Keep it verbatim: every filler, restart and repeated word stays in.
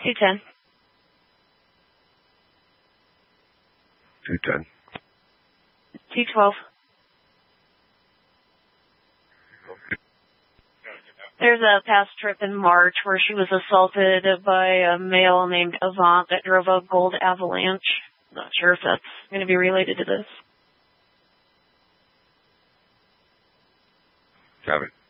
two ten. two ten. two twelve. There's a past trip in March where she was assaulted by a male named Avant that drove a gold Avalanche. Not sure if that's going to be related to this. Got it.